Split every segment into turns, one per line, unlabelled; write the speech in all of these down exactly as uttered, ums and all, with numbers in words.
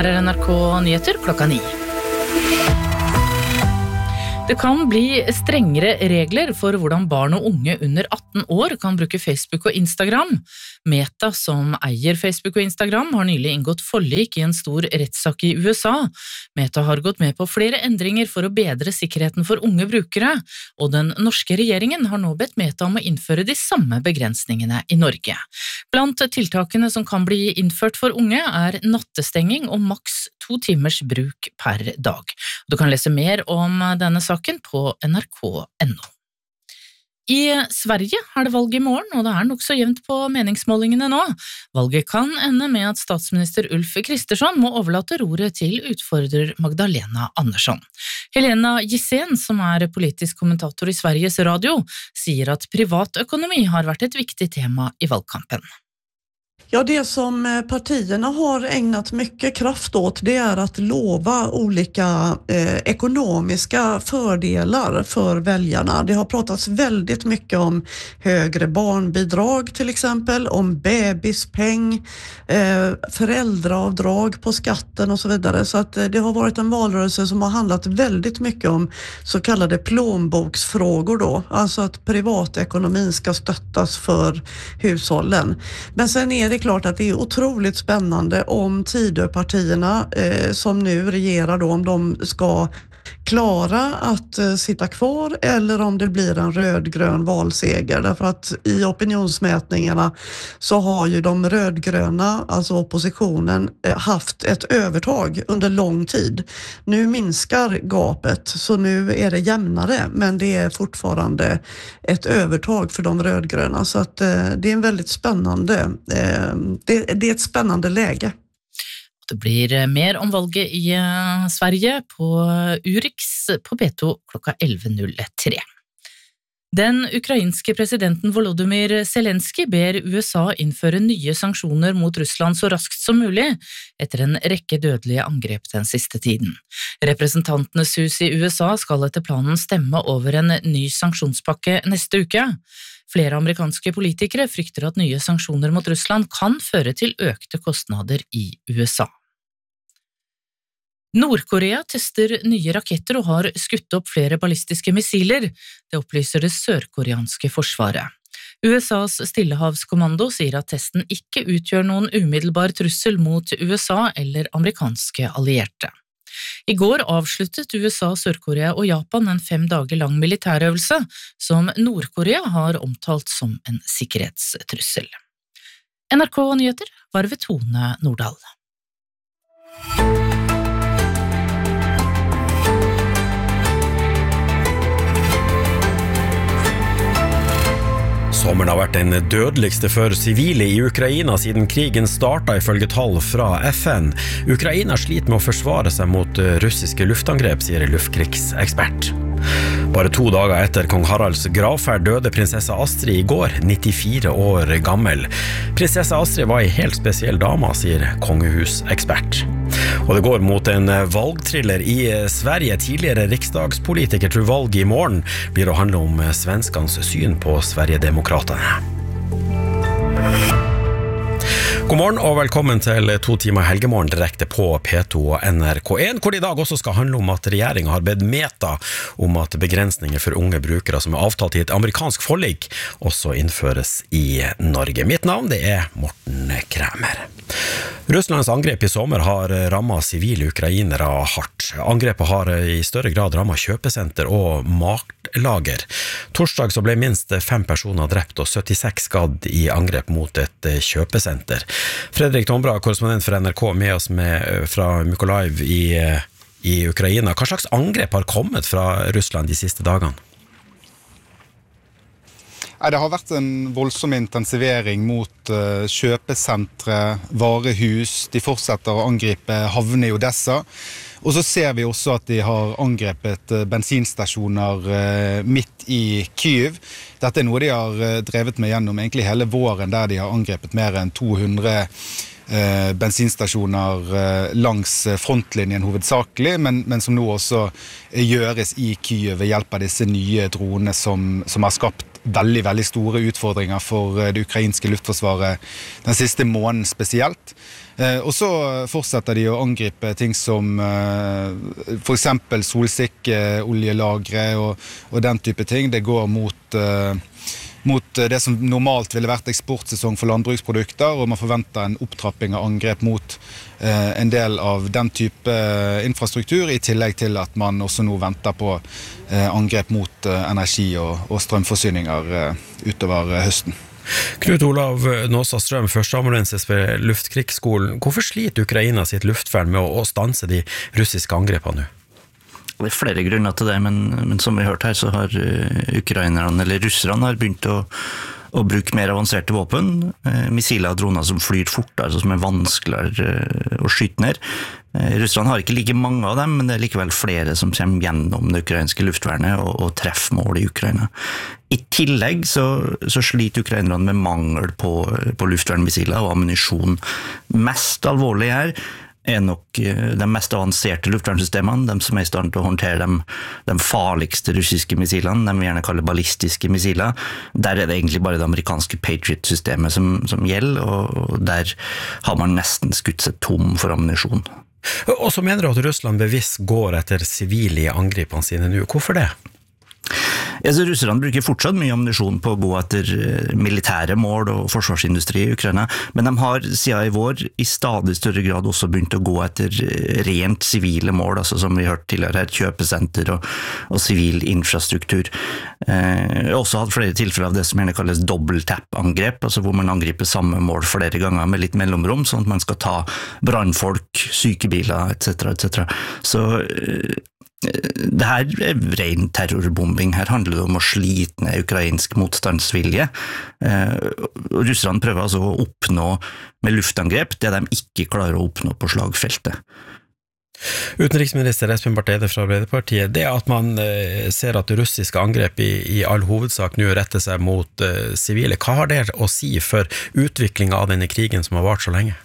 Her er N R K Nyheter klokka ni. Det kan bli strengere regler for hvordan barn og unge under atten år kan bruke Facebook og Instagram. Meta, som eier Facebook og Instagram, har nylig inngått forlik i en stor rettssak i U S A. Meta har gått med på flere endringer for å bedre sikkerheten for unge brukere, og den norske regjeringen har nå bedt Meta om å innføre de samme begrensningene i Norge. Blant tiltakene som kan bli innført for unge er nattestenging og maks to timers bruk per dag. Du kan lese mer om denne saken på N R K punktum N O. I Sverige er det valg i morgen, og det er nok så jevnt på meningsmålingene nå. Valget kan ende med at statsminister Ulf Kristersson må overlate roret til utfordrer Magdalena Andersson. Helena Gissén, som er politisk kommentator i Sveriges Radio, sier at privatøkonomi har vært et viktig tema i valgkampen.
Ja, det som partierna har ägnat mycket kraft åt, det är att lova olika eh, ekonomiska fördelar för väljarna. Det har pratats väldigt mycket om högre barnbidrag till exempel, om bebispeng, eh, föräldraavdrag på skatten och så vidare. Så att eh, det har varit en valrörelse som har handlat väldigt mycket om så kallade plånboksfrågor då. Alltså att privatekonomin ska stöttas för hushållen. Men sen är det klart att det är otroligt spännande om Tidöpartierna eh, som nu regerar då, om de ska klara att eh, sitta kvar eller om det blir en rödgrön valseger. Därför att i opinionsmätningarna så har ju de rödgröna, alltså oppositionen, eh, haft ett övertag under lång tid. Nu minskar gapet, så nu är det jämnare, men det är fortfarande ett övertag för de rödgröna. Så att eh, det är en väldigt spännande, eh, det, det är ett spännande läge.
Det blir mer om valget i Sverige på Urix på P to klokka elleve null tre. Den ukrainske presidenten Volodymyr Zelensky ber U S A innføre nye sanksjoner mot Russland så raskt som mulig, etter en rekke dødelige angrep den siste tiden. Representantenes hus i U S A skal etter planen stemme over en ny sanksjonspakke neste uke. Flere amerikanske politikere frykter at nye sanksjoner mot Russland kan føre til økte kostnader i U S A. Nord-Korea tester nye raketter og har skutt opp flere ballistiske missiler, det opplyser det sørkoreanske forsvaret. U S A's Stillehavskommando sier at testen ikke utgjør noen umiddelbar trussel mot U S A eller amerikanske allierte. I går avsluttet U S A, Sør-Korea og Japan en fem dager lang militærøvelse som Nord-Korea har omtalt som en sikkerhetstrussel. N R K Nyheter var ved Tone Nordahl.
Sommeren har vært den dødeligste for sivile i Ukraina siden krigen startet ifølge tall fra F N. Ukraina sliter med å forsvare seg mot russiske luftangrep, sier luftkrigsekspert. Bare to dager etter kong Haralds gravferd døde prinsesse Astrid i går, nittifire år gammel. Prinsesse Astrid var en helt spesiell dame, sier kongehusekspert. Og det går mot en valgthriller i Sverige. Tidligere riksdagspolitiker tror valget i morgen blir å handle om svenskans syn på Sverigedemokraterna. God morgen og velkommen til to timer helgemorgen direkte på P to og N R K en, hvor det i dag også skal handle om at regjeringen har bedt Meta om at begrensninger for unge brukere som er avtalt i et amerikansk forlik også innføres i Norge. Mitt navn det er Morten Kræmer. Russlands angrep i sommer har rammet sivile ukrainere hardt. Angrepet har i større grad rammet kjøpesenter og matlager. Torsdag så ble minst fem personer drept og syttiseks skadd i angrep mot et kjøpesenter. Fredrik Tombra, korrespondent for N R K, med oss med, fra Mykolaiv i, i Ukraina. Hva slags angrep har kommet fra Russland de siste dagene?
Det har vært en voldsom intensivering mot uh, kjøpesentre, varehus. De fortsetter å angripe havne i Odessa. Og så ser vi også at de har angrepet uh, bensinstasjoner uh, midt i Kyiv. Dette er noe de har uh, drevet med gjennom egentlig hele våren, der de har angrepet mer enn to hundre uh, bensinstasjoner uh, langs frontlinjen hovedsakelig, men, men som nå også gjøres i Kyiv ved hjelp av disse nye dronene som, som har skapt veldig, veldig store utfordringer for det ukrainske luftforsvaret den siste måneden spesielt. Og så fortsetter de å angripe ting som for eksempel solsikke, oljelagre og, og den type ting. Det går mot, mot det som normalt ville vært eksportsesong for landbruksprodukter, og man forventer en opptrapping av angrep mot en del av den type infrastruktur, i tillegg til at man også nå venter på angrep mot energi og, og strømforsyninger utover høsten.
Knut Olav Nåsa Strøm, førsteamanuensis ved Luftkrigsskolen. Hvorfor sliter Ukraina sitt luftvern med å, å stanse de russiske angrepene nå?
Det er flere grunner til det, men, men som vi har hørt her, så har ukrainerne, eller russerne, har begynt å, å bruke mer avanserte våpen. Missiler og droner som flyr fort, altså som er vanskeligere å skyte ned. Russerne har ikke like mange av dem, men det er likevel flere som kommer gjennom det ukrainske luftvernet og, og treffer mål i Ukraina. I tillegg så, så sliter ukrainerne med mangel på, på luftvernmissiler og ammunisjon. Mest alvorlig her er nok de mest avanserte luftvernsystemene, de som er i stand til å håndtere de, de farligste russiske missilene, de vi gjerne kaller ballistiske missiler. Der er det egentlig bare det amerikanske Patriot-systemet som, som gjelder, og der har man nesten skutt seg tom for ammunisjon.
Og så mener du at Russland bevisst går etter sivile i angripene sine nå. Hvorfor det?
Ja, så russerne bruker fortsatt mye ammunisjon på å gå etter militære mål og forsvarsindustri i Ukraina, men de har siden i vår i stadig større grad også begynt å gå etter rent sivile mål, altså som vi hørte tidligere her, kjøpesenter og, og sivil infrastruktur. Eh, også hatt flere tilfeller av det som gjerne kalles dobbeltap-angrep, altså hvor man angriper samme mål flere ganger med litt mellomrom, sånn at man skal ta brannfolk, sykebiler, et cetera et cetera. Så eh, det her er ren terrorbombing. Her handler det om å slite ned ukrainsk motstandsvilje. Eh, russerne prøver altså å oppnå med luftangrep det de ikke klarer å oppnå på slagfeltet.
Utenriksminister Espen Barth Eide fra Arbeiderpartiet, det at man eh, ser at russiske angrep i, i all hovedsak nå retter seg mot eh, sivile, hva har det å si for utviklingen av denne krigen som har vart så lenge?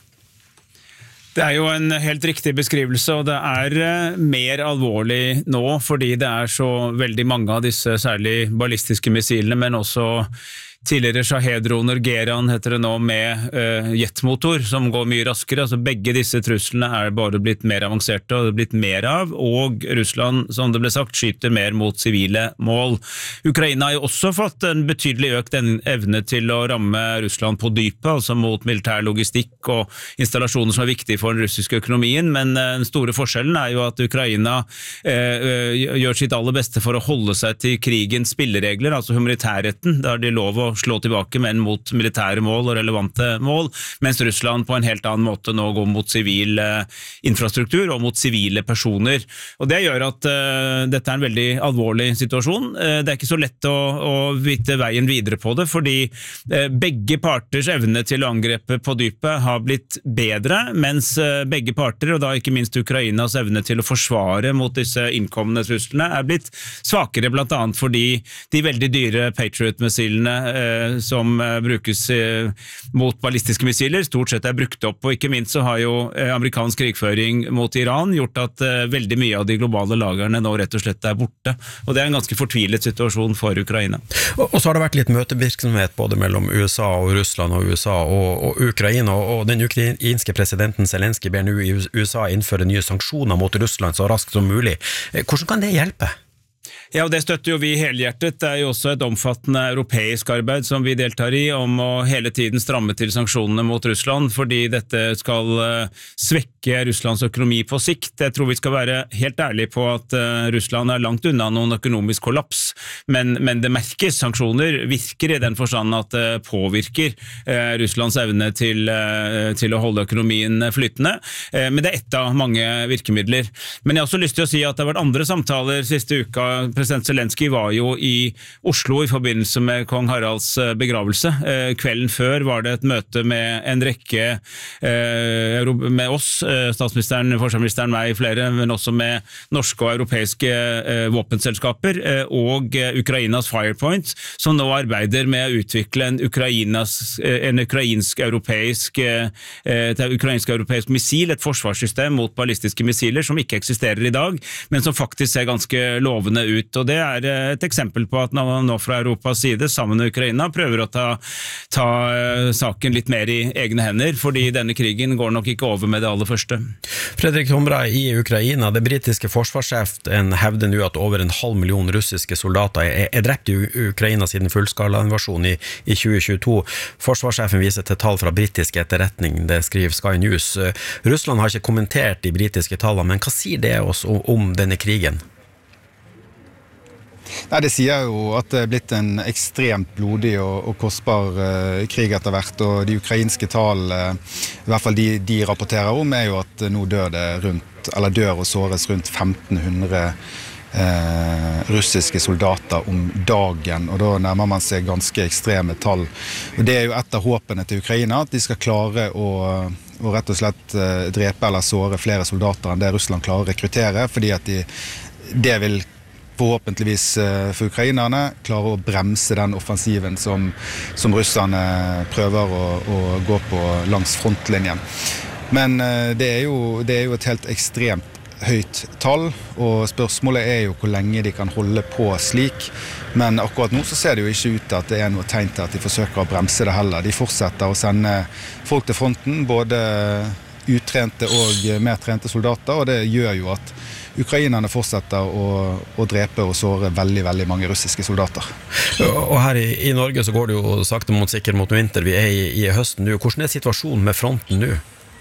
Det er jo en helt riktig beskrivelse, og det er mer alvorlig nå, fordi det er så veldig mange av disse særlig ballistiske missilene, men også tidligere Shahed-droner, Geran heter det nå, med uh, jetmotor som går mye raskere. Altså begge disse truslene er bare blitt mer avanserte, og det er blitt mer av, og Russland, som det ble sagt, skyter mer mot sivile mål. Ukraina har jo også fått en betydelig økt evne til å ramme Russland på dypet, altså mot militær logistikk og installasjoner som er viktige for den russiske økonomien, men uh, den store forskjellen er jo at Ukraina uh, uh, gjør sitt aller beste for å holde seg til krigens spilleregler, altså humanitærretten, der de lov å slå tilbake, men mot militære mål og relevante mål, mens Russland på en helt annen måte nå går mot sivil uh, infrastruktur og mot sivile personer. Og det gjør at uh, dette er en veldig alvorlig situasjon. Uh, det er ikke så lett å, å vite veien videre på det, fordi uh, begge parters evne til å angrepe på dypet har blitt bedre, mens uh, begge parter, og da ikke minst Ukrainas evne til å forsvare mot disse innkommende truslene, er blitt svakere, blant annet fordi de veldig dyre Patriot-missilene uh, som brukes mot ballistiske missiler, stort sett er brukt opp, og ikke minst så har jo amerikansk krigføring mot Iran gjort at veldig mye av de globale lagerne nå rett og slett er borte, og det er en ganske fortvilet situasjon for Ukraina.
Og så har det vært litt møtevirksomhet både mellom U S A og Russland og U S A og, og Ukraina, og den ukrainske presidenten Zelensky ber nå i U S A innføre nye sanksjoner mot Russland så raskt som mulig. Hvordan kan det hjelpe?
Ja, og det støtter jo vi helhjertet. Det er jo også et omfattende europeisk arbeid som vi deltar i, om å hele tiden stramme til sanksjonene mot Russland, fordi dette skal svekke Russlands økonomi på sikt. Jeg tror vi skal være helt ærlige på at Russland er langt unna noen økonomisk kollaps, men, men det merkes. Sanksjoner virker i den forstand at det påvirker Russlands evne til, til å holde økonomien flytende, men det er ett av mange virkemidler. Men jeg har også lyst til å si at det har vært andre samtaler siste uka. President Zelensky var jo i Oslo i forbindelse med kong Haralds begravelse. Kvelden før var det et møte med en rekke med oss, statsministeren, forsvarsministeren, meg, flere, men også med norske og europeiske våpenselskaper og Ukrainas Firepoint, som nå arbeider med å utvikle en, Ukrainas, en ukrainsk-europeisk et ukrainsk-europeisk missil, et forsvarssystem mot ballistiske missiler som ikke eksisterer i dag, men som faktisk ser ganske lovende ut ut, og det er et eksempel på at man nå fra Europas side, sammen med Ukraina, prøver å ta, ta saken litt mer i egne hender, fordi denne krigen går nok ikke over med det aller første.
Fredrik Tomra, i Ukraina, det britiske forsvarssjefen hevder nå at over en halv million russiske soldater er, er drept i Ukraina siden fullskala-invasjon i, i tjue tjueto. Forsvarssjefen viser til tall fra britisk etterretning, det skriver Sky News. Russland har ikke kommentert de britiske tallene, men hva sier det oss om, om denne krigen?
Nei, det sier jo at det er blitt en ekstremt blodig og, og kostbar uh, krig etter hvert, og de ukrainske tall, uh, i hvert fall de, de rapporterer om, er jo at nå dør det rundt, eller dør og såres rundt femten hundre uh, russiske soldater om dagen, og da nærmer man seg ganske ekstreme tall. Og det er jo et av håpene til Ukraina, at de skal klare å, å rett og slett uh, drepe eller såre flere soldater enn det Russland klarer å rekruttere, fordi at de, det vil forhåpentligvis for ukrainerne klare å bremse den offensiven som, som russerne prøver å, å gå på langs frontlinjen. Men det er, jo, det er jo et helt ekstremt høyt tall, og spørsmålet er jo hvor lenge de kan holde på slik. Men akkurat nå så ser det jo ikke ut til at det er noe tegn til at de forsøker å bremse det heller. De fortsetter å sende folk til fronten, både utrente og mer trente soldater, og det gjør jo at ukrainerne fortsetter å, å drepe og såre veldig, veldig mange russiske soldater.
Og her i, i Norge så går det jo sakte mot sikkert mot vinter. Vi er i, i høsten nå. Hvordan er situasjonen med fronten nå?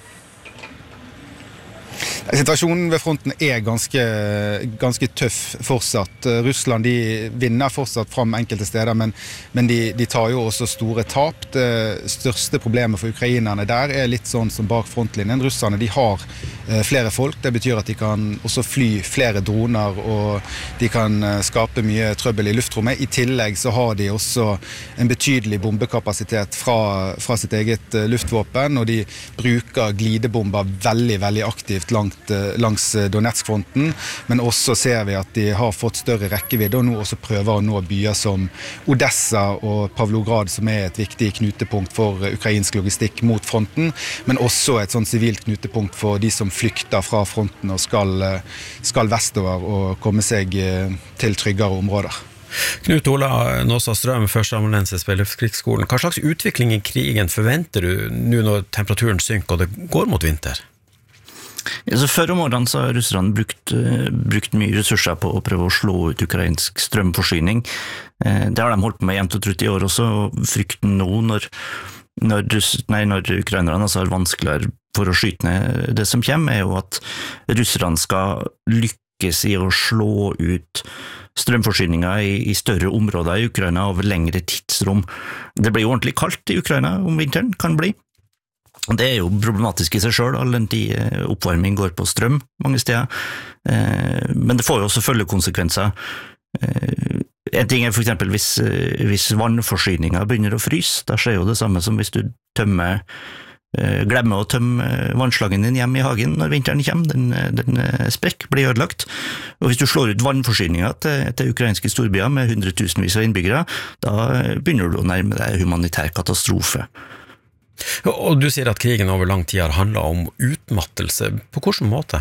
Situasjonen ved fronten er ganske, ganske tøff fortsatt. Russland de vinner fortsatt fram enkelte steder, men, men de, de tar jo også store tap. Det største problemet for ukrainerne der er litt sånn som bak frontlinjen. Russerne de har eh, flere folk, det betyr at de kan også fly flere droner, og de kan skape mye trøbbel i luftrommet. I tillegg så har de også en betydelig bombekapasitet fra, fra sitt eget luftvåpen, og de bruker glidebomber veldig, veldig aktivt langt langs Donetsk-fronten, men også ser vi at de har fått større rekkevidde og nå også prøver å nå byer som Odessa og Pavlograd, som er et viktig knutepunkt for ukrainsk logistikk mot fronten, men også et sånn sivilt knutepunkt for de som flykter fra fronten og skal, skal vestover og komme seg til tryggere områder.
Knut Ola Nåsa-Strøm, førsteamanuensis ved Luftkrigsskolen. Hva slags utvikling i krigen forventer du nå når temperaturen synker og det går mot vinter?
Ja, så før om årene så har russerne brukt, brukt mye ressurser på å prøve å slå ut ukrainsk strømforsyning. Det har de holdt på med jevnt og trutt i år også, og frykten nå når, når, nei, når ukrainerne altså har vanskeligere for å skyte ned det som kommer, er jo at russerne skal lykkes i å slå ut strømforsyninger i, i større områder i Ukraina over lengre tidsrom. Det blir jo ordentlig kaldt i Ukraina om vinteren, kan bli. Det er jo problematisk i seg selv, all den tid oppvarming går på strøm mange steder, men det får jo også følgekonsekvenser. En ting er for eksempel hvis, hvis vannforsyninger begynner å fryse, da skjer jo det samme som hvis du tømmer, glemmer å tømme vannslagen din hjem i hagen når vinteren kommer, den, den sprekk blir ødelagt. Og hvis du slår ut vannforsyninger til, til ukrainske storbyer med hundretusenvis av innbyggere, da begynner du å nærme deg humanitær katastrofe.
Og du sier at krigen over lang tid har handlet om utmattelse. På hvilken måte?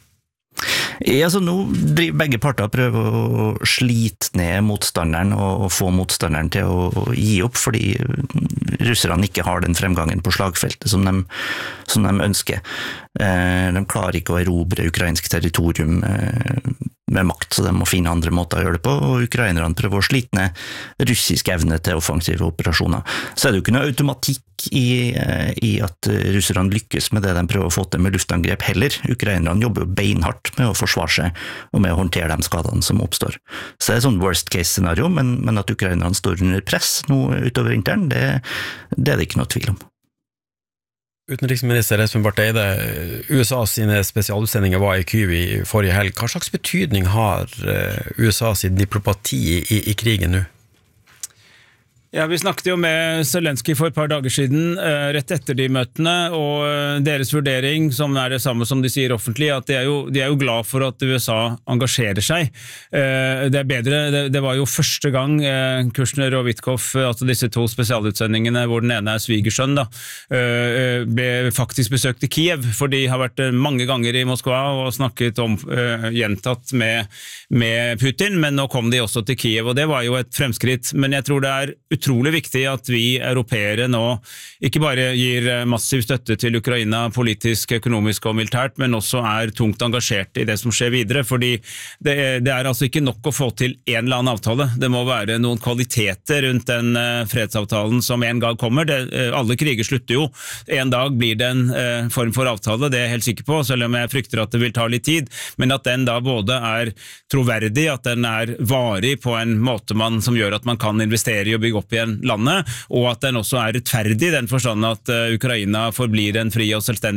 Ja, så nå driver begge parter prøver å slite ned motstanderen og få motstanderen til å gi opp, fordi russerne ikke har den fremgangen på slagfeltet som de, som de ønsker. De klarer ikke å erobre ukrainsk territorium med makt, så de må finne andre måter å gjøre det på, og ukrainerne prøver å slite ned russisk evne til offensive operasjoner. Så er det jo ikke noe automatikk i, i at russerne lykkes med det de prøver å få til med luftangrep heller. Ukrainerne jobber jo beinhardt med å forsvare seg og med å håndtere de skadene som oppstår. Så det er sånn worst case scenario, men, men at ukrainerne står under press nå utover vinteren, det, det er det ikke noe tvil om.
Utenriksminister Espen Barth Eide, U S A sine spesialutsendinger var i Kyiv i forrige helg. Hva slags betydning har U S A sin diplomati i, i krigen nå?
Ja, vi snakket jo med Zelensky for et par dager siden, rett etter de møtene, og deres vurdering, som er det samme som de sier offentlig, at de er jo, de er jo glad for at U S A engasjerer seg. Det er bedre, det, det var jo første gang Kushner og Witkoff, altså disse to spesialutsendingene, hvor den ene er svigersønn, da, ble faktisk besøkt i Kiev, for de har vært mange ganger i Moskva og snakket om, gjentatt med, med Putin, men nå kom de også til Kiev, og det var jo et fremskritt, men jeg tror det er utrolig viktig at vi europeere nå ikke bare gir massiv støtte til Ukraina politisk, økonomisk og militært, men også er tungt engasjert i det som skjer videre, fordi det er, det er altså ikke nok å få til en eller annen avtale. Det må være noen kvaliteter rundt den fredsavtalen som en gang kommer. Det, alle kriger slutter jo. En dag blir det en uh, form for avtale, det er jeg helt sikker på, selv om jeg frykter at det vil ta litt tid, men at den da både er troverdig, at den er varig på en måte man, som gjør at man kan investere i å bygge opp igjen landet, og at den også er rettferdig i den forstand at Ukraina forblir en fri og selvstendig